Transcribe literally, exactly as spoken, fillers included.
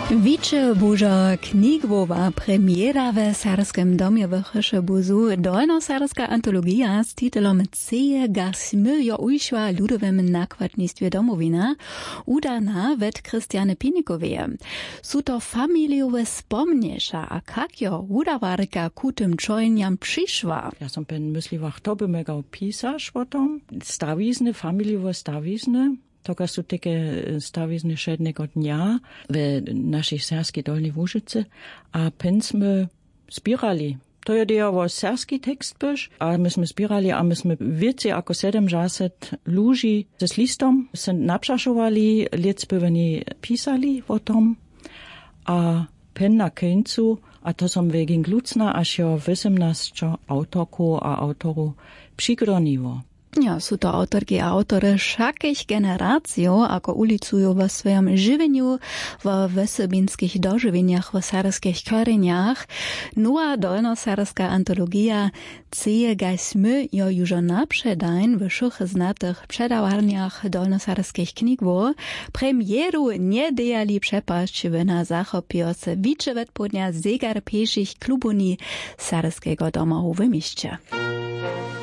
Wicze bužo knigwowa premiera w Sarskim domie w Chyszebuzu dolnosarska antologija z titulom Ceje gasmy jo ujšła ludowym nakładnictwie domowina udana wet Krystiane Pinikowie. Su to familiowe spomniesza, a jak jo udawarka ku tym czojniam przyszła. Ja som pen myśliła, kto by megał pisać o tom. Stawizny, familiowe stawizny. Toga su takie stawizny szednego dnia w naszej serskiej Dolnej Łużycy, a pensmy zbierali. To je dejowo serski tekst byś, a myśmy zbierali, a myśmy więcej jako siedemdziesiąt ludzi z listom się naprzaszowali, liczbywani pisali o tom, a pen na końcu, a to som wegin glucna, aż jo osiemnaście autorku a autoru przygroniło. Ja, su to autorki a autory všakých generácií, ako ulicujú vo svojom živeniu, vo vesobinských doživeniach, vo sarských koreniach. No a dolnosarská antologija Ceje gasmy jo južo napředajn v všuch znatých předavarniach dolnosarských knigov premiéru nedejali přepašť na zachopiace více vedpodňa zegar peších klubuni sarského domohu v mišće.